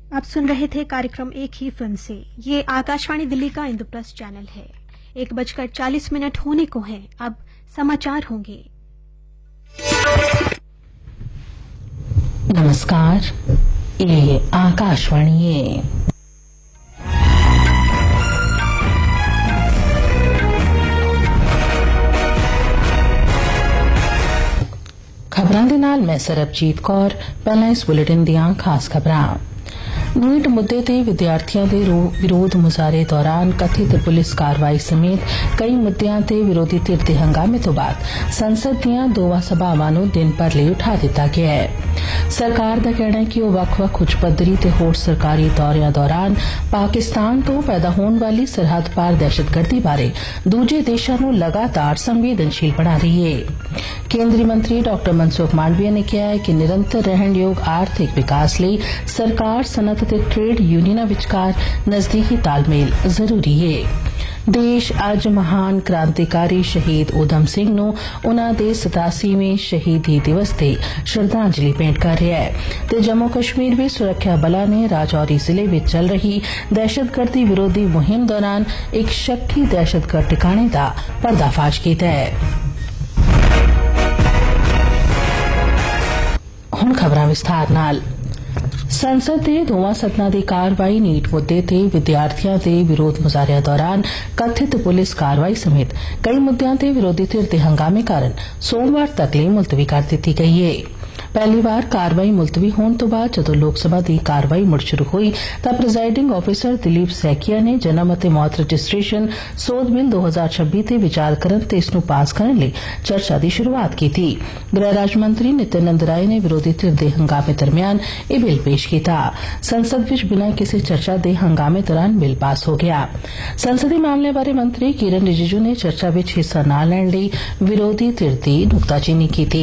आप सुन रहे थे कार्यक्रम एक ही फिल्म से। ये आकाशवाणी दिल्ली का इंद्रप्रस्थ चैनल है। 1:40 होने को है। अब समाचार होंगे। नमस्कार, ये आकाशवाणी है। खबरां दे नाल मैं सरबजीत कौर। पहला इस बुलेटिन दियां खास खबरां। नीट मुद्दे ते विद्यार्थियों के विरोध मुजाहरे दौरान कथित पुलिस कार्रवाई समेत कई मुद्दों ते विरोधी धिर दे हंगामे तो बाद संसद दीआं दोवां सभावां नूं दिन भर लई उठा दिता गया है। सरकार दा कहना है कि वह ਵੱਖ-ਵੱਖ उच्च पद्धरी ते होर सरकारी दौरियां दौरान पाकिस्तान तो पैदा होने वाली सरहद पार दहशतगर्दी बारे दूजे देशों नूं लगातार संवेदनशील बना रही है। केंद्रीय मंत्री डॉ मनसुख मांडविया ने कहा है कि निरंतर रहन योग आर्थिक विकास लई सरकार सनत ते ट्रेड यूनियनां विचकार नजदीकी तालमेल जरूरी है। देश अज महान क्रांतिकारी शहीद उधम सिंह नूं उन्हां दे 87वें शहीदी दिवस ते श्रद्धांजलि भेंट कर रहा है ते जम्मू कश्मीर में सुरक्षा बलों ने राजौरी जिले में चल रही दहशतगर्दी विरोधी मुहिम दौरान एक शक्की दहशतगर्द ठिकाने का पर्दाफाश किया है। हुण खबरां विस्तार नाल। संसद दे दोवां सदनां दी कारवाई नीट मुद्दे ते विद्यार्थियों के विरोध मुजाहरे दौरान कथित पुलिस कार्रवाई समेत कई मुद्दों ते विरोधी धिर दे हंगामे कारण सोमवार तक लिए मुलतवी कर दी गई है। पहली बार कार्रवाई मुलतवी होने तो बाद जदों लोक सभा की कार्रवाई मुड़ शुरू हुई तां प्रिजाइडिंग ऑफिसर दिलीप सैकिया ने जन्म अते मौत रजिस्ट्रेशन सोध बिल 2026 ते विचार करन ते इसनूं पास करन लई चर्चा की शुरुआत की थी। गृह राज्य मंत्री नित्यानंद राय ने विरोधी धिर दे हंगामे दरमियान यह बिल पेश किया। संसद विच बिना किसी चर्चा के हंगामे दौरान बिल पास हो गया। संसदीय मामले बारे मंत्री किरण रिजिजू ने चर्चा विच हिस्सा न लैण लई विरोधी धिर की नुक्ताचीनी की थी।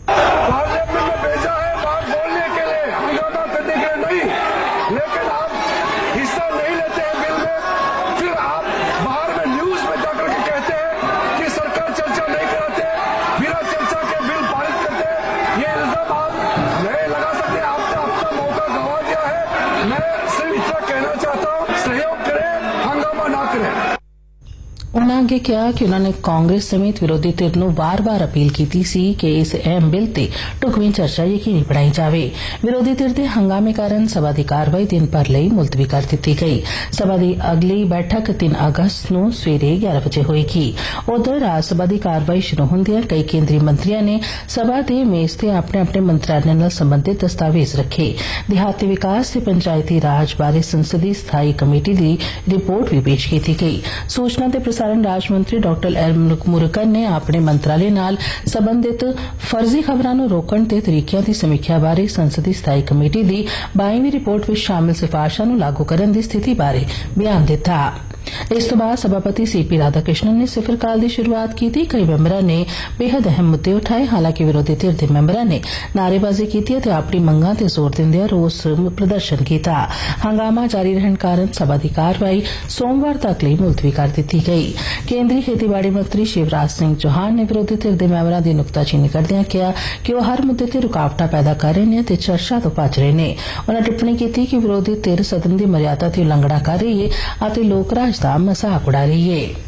उन्होंने अगे कहा कि उन्होंने कांग्रेस समेत विरोधी धिर नूं बार-बार अपील की सी कि इस अहम बिल ते ढुकवीं चर्चा यकीनी बनाई जाए। विरोधी धिर दे हंगामे कारण सभा की कार्रवाई दिन भर लई मुलतवी कर दी गई। सभा की अगली बैठक 3 अगस्त नूं सवेरे 11 बजे होएगी। उधर राज्यसभा की कार्रवाई शुरू होंदियां कई केंद्रीय मंत्रियों ने सभा दे मेज ते अपने अपने मंत्रालय नाल संबंधित दस्तावेज रखे। देहाती विकास ते पंचायती राज बारे संसदीय स्थायी कमेटी की रिपोर्ट भी पेश की गई। सूचना ते प्रसारण राज्य मंत्री डॉ एल मुरुगन ने अपने मंत्रालय नाल संबंधित फर्जी खबरां नूं रोकण ते तरीकिਆਂ की समीक्षा बारे संसदीय स्थायी कमेटी की 22वीं रिपोर्ट विच शामिल सिफारिशां नूं लागू करन दी स्थिति बारे बयान दिता। इस तो बाद सभापति सीपी राधाकृष्णन ने सिफर काल की शुरुआत की थी। कई मेंबरों ने बेहद अहम मुद्दे उठाए। हालांकि विरोधी धिर दे मेंबरों ने नारेबाजी की ते अपनी मंगां ते जोर दिंदे रोस प्रदर्शन किया। हंगामा जारी रहने कारण सभा की कार्रवाई सोमवार तक लिए मुलतवी कर दी गई। केंद्रीय खेतीबाड़ी मंत्री शिवराज सिंह चौहान ने विरोधी धिर दे मेंबरों की नुक्ताचीनी करदिआं कहा कि वह हर मुद्दे ते रुकावटां पैदा कर रहे हैं ते चर्चा तो भज रहे हैं। उन्होंने टिप्पणी की कि विरोधी धिर सदन की मर्यादा की उलंघना कर रही है और लोकराज का मजाक उड़ा रही है।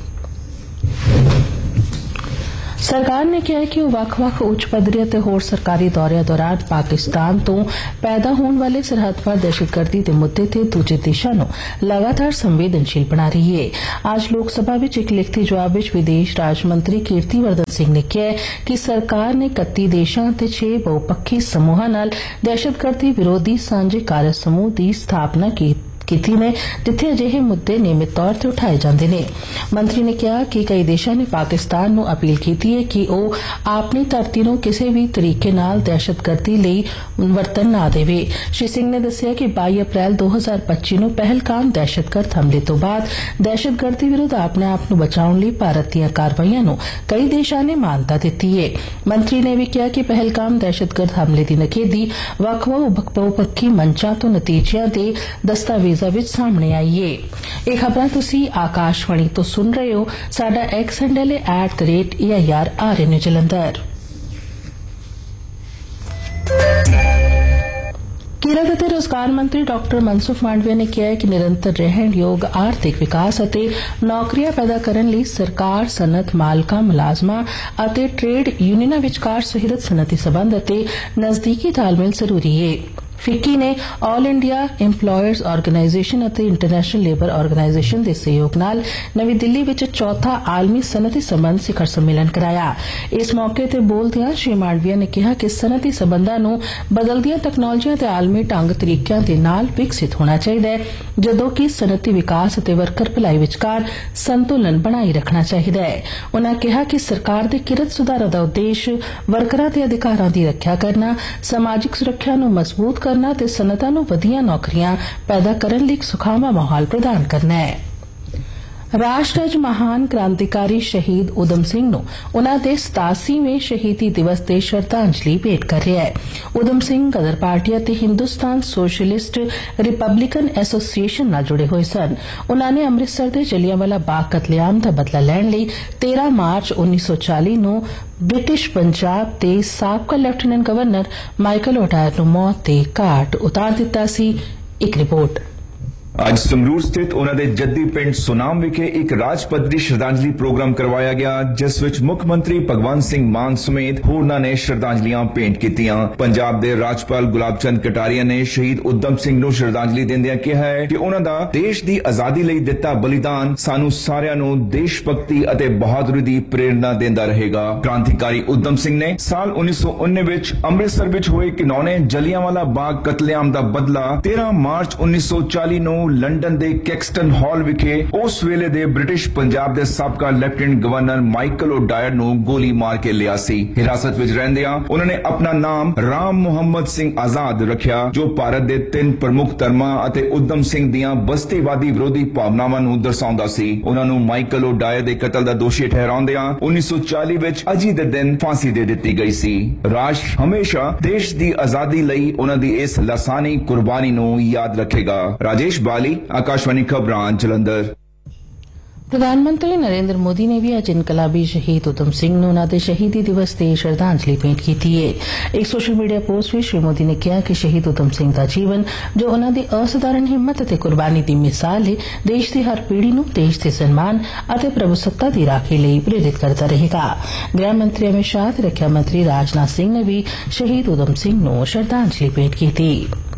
सरकार ने कहा कि वह ਵੱਖ-ਵੱਖ उच्च पद्धरी ते होर सरकारी दौरियां दौरान पाकिस्तान तो पैदा होने वाले सरहद पार दहशतगर्दी के मुद्दे ते दूजे देशों नूं लगातार संवेदनशील बना रही है। आज लोकसभा विच एक लिखती जवाब विच विदेश राज्य मंत्री कीर्तिवर्धन सिंह ने कहा कि सरकार ने 31 देशों ते 6 बहुपक्षी समूहां नाल दहशतगर्दी विरोधी सांझे कार्य समूह की स्थापना की ने जिथे अजिहे मुद्दे नियमित तौर पर उठाए जाते हैं। मंत्री ने कहा कि कई देशों ने पाकिस्तान नूं अपील की है कि वह अपनी धरती नूं किसी भी तरीके नाल दहशतगर्दी लई वरतन ना देवे। श्री सिंह ने दस्सिया कि 22 अप्रैल 2025 नूं पहलगाम दहशतगर्द हमले तो बाद दहशतगर्दी विरुद्ध अपने आप नूं बचाउण लई भारत दीआं कार्रवाईआं नूं कई देशों ने मानता दित्ती है। मंत्री ने भी कहा कि पहलगाम दहशतगर्द हमले की नखेदी ਵੱਖ-ਵੱਖ बहुपक्षी मंचां तो नतीजिਆਂ ਦੇ दस्तावेज विच सामने आई है। ये खबरां तुसी आकाशवाणी तो सुन रहे हो। साडा एक्स हैंडल है @AIR जलंधर। ਕਿਰਤ ਅਤੇ ਰੋਜ਼ਗਾਰ ਮੰਤਰੀ ਡਾਕਟਰ ਮਨਸੁਖ ਮਾਂਡਵੀਆ ਨੇ ਕਿਹਾ ਹੈ ਕਿ ਨਿਰੰਤਰ ਰਹਿਣਯੋਗ ਆਰਥਿਕ ਵਿਕਾਸ ਅਤੇ ਨੌਕਰੀਆਂ ਪੈਦਾ ਕਰਨ ਲਈ ਸਰਕਾਰ, ਸਨਅਤ ਮਾਲਕਾਂ, ਮੁਲਾਜ਼ਮਾਂ ਅਤੇ ਟ੍ਰੇਡ ਯੂਨੀਅਨਾਂ ਵਿਚਕਾਰ ਸੁਹਿਰਦ ਸਨਅਤੀ ਸਬੰਧ ਅਤੇ ਨਜ਼ਦੀਕੀ ਤਾਲਮੇਲ ਜ਼ਰੂਰੀ ਹੈ। ਫਿੱਕੀ ਨੇ ਆਲ ਇੰਡੀਆ ਇੰਪਲਾਇਰਜ਼ ਆਰਗੇਨਾਈਜੇਸ਼ਨ ਅਤੇ ਇੰਟਰਨੈਸ਼ਨਲ ਲੇਬਰ ਆਰਗੇਨਾਈਜੇਸ਼ਨ ਦੇ ਸਹਿਯੋਗ ਨਾਲ ਨਵੀਂ ਦਿੱਲੀ ਵਿੱਚ ਚੌਥਾ ਆਲਮੀ ਸਨਅਤੀ ਸੰਬੰਧ ਸਿਖਰ ਸੰਮੇਲਨ ਕਰਾਇਆ। ਇਸ ਮੌਕੇ ਤੇ ਬੋਲਦਿਆਂ ਸ਼੍ਰੀ ਮਾਂਡਵੀਆ ਨੇ ਕਿਹਾ ਕਿ ਸਨਅਤੀ ਸੰਬੰਧਾਂ ਨੂੰ ਬਦਲਦੀਆਂ ਤਕਨਾਲੋਜੀਆਂ ਤੇ ਆਲਮੀ ਢੰਗ ਤਰੀਕਿਆਂ ਦੇ ਨਾਲ ਵਿਕਸਿਤ ਹੋਣਾ ਚਾਹੀਦਾ ਹੈ, ਜਦੋਂ ਕਿ ਸਨਅਤੀ ਵਿਕਾਸ ਅਤੇ ਵਰਕਰ ਭਲਾਈ ਵਿਚਕਾਰ ਸੰਤੁਲਨ ਬਣਾਈ ਰੱਖਣਾ ਚਾਹੀਦਾ ਹੈ। ਉਨ੍ਹਾਂ ਕਿਹਾ ਕਿ ਸਰਕਾਰ ਦੇ ਕਿਰਤ ਸੁਧਾਰਾਂ ਦਾ ਉਦੇਸ਼ ਵਰਕਰਾਂ ਦੇ ਅਧਿਕਾਰਾਂ ਦੀ ਰੱਖਿਆ ਕਰਨਾ, ਸਮਾਜਿਕ ਸੁਰੱਖਿਆ ਨੂੰ ਮਜ਼ਬੂਤ ਕਰਨਾ ਤੇ ਸਨਅਤਾਂ ਨੂੰ ਵਧੀਆ ਨੌਕਰੀਆਂ ਪੈਦਾ ਕਰਨ ਲਈ ਇੱਕ ਸੁਖਾਵਾਂ ਮਾਹੌਲ ਪ੍ਰਦਾਨ ਕਰਨਾ ਹੈ। ਰਾਸ਼ਟਰ ਅੱਜ ਮਹਾਨ ਕ੍ਰਾਂਤੀਕਾਰੀ ਸ਼ਹੀਦ ਊਧਮ ਸਿੰਘ ਨੂੰ ਉਨ੍ਹਾਂ ਦੇ 87ਵੇਂ ਸ਼ਹੀਦੀ ਦਿਵਸ ਤੇ ਸ਼ਰਧਾਂਜਲੀ ਭੇਟ ਕਰ ਰਿਹਾ ਹੈ। ਊਧਮ ਸਿੰਘ ਗਦਰ ਪਾਰਟੀ ਅਤੇ ਹਿੰਦੁਸਤਾਨ ਸੋਸ਼ਲਿਸਟ ਰਿਪਬਲਿਕਨ ਐਸੋਸੀਏਸ਼ਨ ਨਾਲ ਜੁੜੇ ਹੋਏ ਸਨ। ਉਨ੍ਹਾਂ ਨੇ ਅੰਮ੍ਰਿਤਸਰ ਦੇ ਜਲਿਆਂਵਾਲਾ ਬਾਗ ਕਤਲੇਆਮ ਦਾ ਬਦਲਾ ਲੈਣ ਲਈ 13 ਮਾਰਚ 1940 ਨੂੰ ਬ੍ਰਿਟਿਸ਼ ਪੰਜਾਬ ਦੇ ਸਾਬਕਾ ਲੈਫਟੀਨੈਂਟ ਗਵਰਨਰ ਮਾਈਕਲ ਓਡਾਇਰ ਨੂੰ ਮੌਤ ਦੇ ਘਾਟ ਉਤਾਰ ਦਿੱਤਾ ਸੀ। ਇੱਕ ਰਿਪੋਰਟ। ਅੱਜ ਸੰਗਰੂਰ ਸਥਿਤ ਉਹਨਾਂ ਦੇ ਜੱਦੀ ਪਿੰਡ ਸੁਨਾਮ ਵਿਖੇ ਇੱਕ ਰਾਜ ਪੱਧਰੀ ਸ਼ਰਧਾਂਜਲੀ ਪ੍ਰੋਗਰਾਮ ਕਰਵਾਇਆ ਗਿਆ, ਜਿਸ ਵਿੱਚ ਮੁੱਖ ਮੰਤਰੀ ਭਗਵੰਤ ਸਿੰਘ ਮਾਨ ਸਮੇਤ ਹੋਰਨਾਂ ਨੇ ਸ਼ਰਧਾਂਜਲੀਆਂ ਭੇਂਟ ਕੀਤੀਆਂ। ਪੰਜਾਬ ਦੇ ਰਾਜਪਾਲ ਗੁਲਾਬ ਚੰਦ ਕਟਾਰੀਆ ਨੇ ਸ਼ਹੀਦ ਊਧਮ ਸਿੰਘ ਨੂੰ ਸ਼ਰਧਾਂਜਲੀ ਦਿੰਦਿਆਂ ਕਿਹਾ ਹੈ ਕਿ ਉਹਨਾਂ ਦਾ ਦੇਸ਼ ਦੀ ਆਜ਼ਾਦੀ ਲਈ ਦਿੱਤਾ ਬਲੀਦਾਨ ਸਾਨੂੰ ਸਾਰਿਆਂ ਨੂੰ ਦੇਸ਼ ਭਗਤੀ ਅਤੇ ਬਹਾਦਰੀ ਦੀ ਪ੍ਰੇਰਣਾ ਦਿੰਦਾ ਰਹੇਗਾ। ਕ੍ਰਾਂਤੀਕਾਰੀ ਊਧਮ ਸਿੰਘ ਨੇ ਸਾਲ 1919 ਵਿੱਚ ਅੰਮ੍ਰਿਤਸਰ ਵਿੱਚ ਹੋਏ ਘਿਨੌਣੇ ਜਲਿਆਂਵਾਲਾ ਬਾਗ ਕਤਲੇਆਮ ਦਾ ਬਦਲਾ 13 ਮਾਰਚ 1940 ਨੂੰ ਲੰਡਨ ਦੇ ਕੈਕਸਟਨ ਹਾਲ ਵਿਖੇ ਉਸ ਵੇਲੇ ਦੇ ਬ੍ਰਿਟਿਸ਼ ਪੰਜਾਬ ਦੇ ਸਾਬਕਾ ਲੈਫਟੀਨੈਂਟ ਗਵਰਨਰ ਮਾਈਕਲ ਓਡਾਇਰ ਨੂੰ ਗੋਲੀ ਮਾਰ ਕੇ ਲਿਆ ਸੀ। ਹਿਰਾਸਤ ਵਿੱਚ ਰਹਿੰਦਿਆਂ ਉਹਨਾਂ ਨੇ ਆਪਣਾ ਨਾਮ ਰਾਮ ਮੁਹੰਮਦ ਸਿੰਘ ਆਜ਼ਾਦ ਰੱਖਿਆ, ਜੋ ਭਾਰਤ ਦੇ 3 ਪ੍ਰਮੁੱਖ ਧਰਮਾਂ ਅਤੇ ਊਧਮ ਸਿੰਘ ਦੀਆਂ ਬਸਤੀਵਾਦੀ ਵਿਰੋਧੀ ਭਾਵਨਾਵਾਂ ਨੂੰ ਦਰਸਾਉਂਦਾ ਸੀ। ਉਹਨਾਂ ਨੂੰ ਮਾਈਕਲ ਓਡਾਇਰ ਦੇ ਕਤਲ ਦਾ ਦੋਸ਼ੀ ਠਹਿਰਾਉਂਦਿਆਂ 1940 ਵਿੱਚ ਅਜੀ ਦੇ ਦਿਨ ਫਾਂਸੀ ਦੇ ਦਿੱਤੀ ਗਈ ਸੀ। ਰਾਸ਼ਟਰ ਹਮੇਸ਼ਾ ਦੇਸ਼ ਦੀ ਆਜ਼ਾਦੀ ਲਈ ਉਹਨਾਂ ਦੀ ਇਸ ਲਾਸਾਨੀ ਕੁਰਬਾਨੀ ਨੂੰ ਯਾਦ ਰੱਖੇਗਾ। ਰਾਜੇਸ਼ आकाशवाणी खबरां जलंधर। प्रधानमंत्री नरेंद्र मोदी ने भी आज इनकलाबी शहीद ਊਧਮ ਸਿੰਘ ਨੂੰ ਉਨ੍ਹਾਂ ਦੇ ਸ਼ਹੀਦੀ ਦਿਵਸ ਤੇ ਸ਼ਰਧਾਂਜਲੀ ਭੇਂਟ ਕੀਤੀ ਹੈ। ਇੱਕ ਸੋਸ਼ਲ ਮੀਡੀਆ ਪੋਸਟ ਵਿੱਚ ਸ਼੍ਰੀ ਮੋਦੀ ਨੇ ਕਿਹਾ ਕਿ ਸ਼ਹੀਦ ਊਧਮ ਸਿੰਘ ਦਾ ਜੀਵਨ, ਜੋ ਉਨ੍ਹਾਂ ਦੀ ਅਸਾਧਾਰਨ ਹਿੰਮਤ ਅਤੇ ਕੁਰਬਾਨੀ ਦੀ ਮਿਸਾਲ ਹੈ, ਦੇਸ਼ ਦੀ ਹਰ ਪੀੜ੍ਹੀ ਨੂੰ ਦੇਸ਼ ਦੇ ਸਨਮਾਨ ਅਤੇ ਪ੍ਰਭੂਸੱਤਾ ਦੀ ਰਾਖੀ ਲਈ ਪ੍ਰੇਰਿਤ ਕਰਦਾ ਰਹੇਗਾ। ਗ੍ਰਹਿ ਮੰਤਰੀ ਅਮਿਤ ਸ਼ਾਹ ਤੇ ਰੱਖਿਆ ਮੰਤਰੀ ਰਾਜਨਾਥ ਸਿੰਘ ਨੇ ਵੀ ਸ਼ਹੀਦ ਊਧਮ ਸਿੰਘ ਨੂੰ ਸ਼ਰਧਾਂਜਲੀ ਭੇਂਟ ਕੀਤੀ।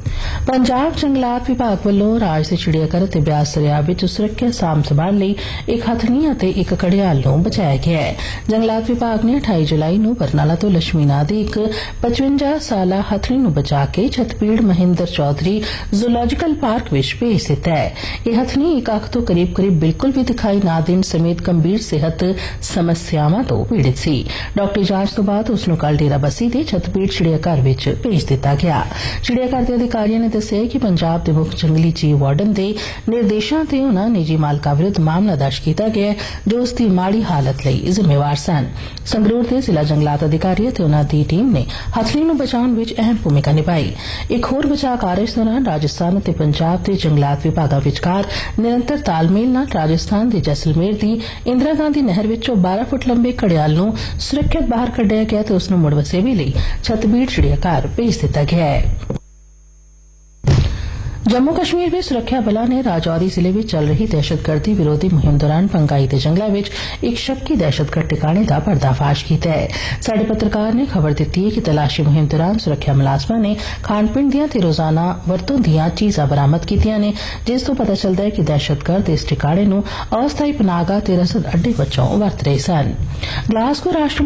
ਪੰਜਾਬ ਜੰਗਲਾਤ ਵਿਭਾਗ ਵੱਲੋਂ ਰਾਜ ਦੇ ਚਿੜੀਆਘਰ ਅਤੇ ਬਿਆਸ ਦਰਿਆ ਵਿੱਚ ਸੁਰੱਖਿਅਤ ਸਾਂਭ ਸੰਭਾਲ ਲਈ ਇੱਕ ਹਥਨੀ ਅਤੇ ਇੱਕ ਘੜਿਆਲ ਨੂੰ ਬਚਾਇਆ ਗਿਆ ਹੈ। ਜੰਗਲਾਤ ਵਿਭਾਗ ਨੇ 28 ਜੁਲਾਈ ਨੂੰ ਬਰਨਾਲਾ ਤੋਂ ਲక్ష్ਮੀ ਨਾਂ ਦੀ ਇੱਕ 55 ਸਾਲਾ ਹਥਨੀ ਨੂੰ ਬਚਾ ਕੇ ਛਤਬੀੜ ਮਹਿੰਦਰ ਚੌਧਰੀ ਜ਼ੂਲੌਜੀਕਲ ਪਾਰਕ ਵਿੱਚ ਭੇਜ ਦਿੱਤਾ ਹੈ। ਇਹ ਹਥਨੀ ਇੱਕ ਅੱਖ ਤੋਂ ਕਰੀਬ ਬਿਲਕੁਲ ਵੀ ਦਿਖਾਈ ਨਾ ਦੇਣ ਸਮੇਤ ਗੰਭੀਰ ਸਿਹਤ ਸਮੱਸਿਆਵਾਂ ਤੋਂ ਪੀੜਿਤ ਸੀ। ਡਾਕਟਰੀ ਜਾਂਚ ਤੋਂ ਬਾਅਦ ਉਸ ਨੂੰ ਕੱਲ੍ਹ ਡੇਰਾਬੱਸੀ ਦੇ ਛਤਬੀੜ ਚਿੜੀਆਘਰ ਵਿੱਚ ਭੇਜ ਦਿੱਤਾ ਗਿਆ। ਚਿੜੀਆਘਰ ਦੇ ਅਧਿਕਾਰੀਆਂ ਨੇ ਦੱਸਿਆ ਕਿ ਪੰਜਾਬ ਦੇ ਮੁੱਖ ਜੰਗਲੀ ਜੀਵ ਵਾਰਡਨ ਦੇ ਨਿਰਦੇਸ਼ਾਂ ਤੇ ਉਨ੍ਹਾਂ ਨਿੱਜੀ ਮਾਲਕਾਂ ਵਿਰੁੱਧ ਮਾਮਲਾ ਦਰਜ ਕੀਤਾ ਗਿਆ, ਜੋ ਉਸ ਦੀ ਮਾੜੀ ਹਾਲਤ ਲਈ ਜ਼ਿੰਮੇਵਾਰ ਸਨ। ਸੰਗਰੂਰ ਦੇ ਜ਼ਿਲ੍ਹਾ ਜੰਗਲਾਤ ਅਧਿਕਾਰੀ ਅਤੇ ਉਨ੍ਹਾਂ ਦੀ ਟੀਮ ਨੇ ਹਥਨੀ ਨੂੰ ਬਚਾਉਣ ਵਿੱਚ ਅਹਿਮ ਭੂਮਿਕਾ ਨਿਭਾਈ। ਇੱਕ ਹੋਰ ਬਚਾਅ ਕਾਰਜ ਦੌਰਾਨ ਰਾਜਸਥਾਨ ਅਤੇ ਪੰਜਾਬ ਦੇ ਜੰਗਲਾਤ ਵਿਭਾਗਾਂ ਵਿਚਕਾਰ ਨਿਰੰਤਰ ਤਾਲਮੇਲ ਨਾਲ ਰਾਜਸਥਾਨ ਦੇ ਜੈਸਲਮੇਰ ਦੀ ਇੰਦਰਾ ਗਾਂਧੀ ਨਹਿਰ ਵਿੱਚੋਂ 12 ਫੁੱਟ ਲੰਬੇ ਘੜਿਆਲ ਨੂੰ ਸੁਰੱਖਿਅਤ ਬਾਹਰ ਕੱਢਿਆ ਗਿਆ ਤੇ ਉਸ ਨੂੰ ਮੁੜ ਵਸੇਬੇ ਲਈ ਛਤਬੀੜ ਚਿੜੀਆਘਰ ਭੇਜ ਦਿੱਤਾ ਗਿਆ ਹੈ। जम्मू कश्मीर में सुरक्षा बलों ने राजौरी जिले में चल रही दहशतगर्दी विरोधी मुहिम दौरान पंगाई के जंगलों में एक शक्की दहशतगर्द ठिकाने का पर्दाफाश किया है। साडे पत्रकार ने खबर दी है कि तलाशी मुहिम दौरान सुरक्षा मुलाजमां ने खाण पीण दियां ते रोजाना वरतों दियां चीज़ां बरामद कीतियां ने, जिस तो पता चलता है कि दहशतगर्द इस ठिकाने नूं अस्थाई पनाहगाह ते रसद अड्डे वजों वरत रहे सन। ग्लासगो राष्ट्र